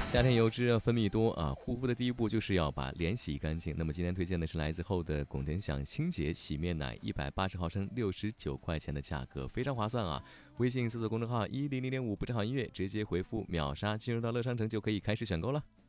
夏天油脂分泌多啊，护肤的第一步就是要把脸洗干净。那么今天推荐的是来自后的龚真想清洁洗面奶，180毫升69块钱的价格，非常划算啊！微信搜索公众号1000.5不正好音乐，直接回复秒杀进入到乐商城就可以开始选购了。